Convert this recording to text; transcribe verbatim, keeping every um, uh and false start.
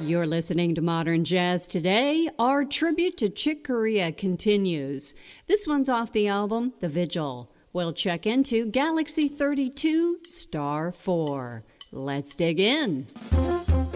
You're listening to Modern Jazz Today. Our tribute to Chick Corea continues. This one's off the album The Vigil. We'll check into Galaxy thirty-two, Star four. Let's dig in.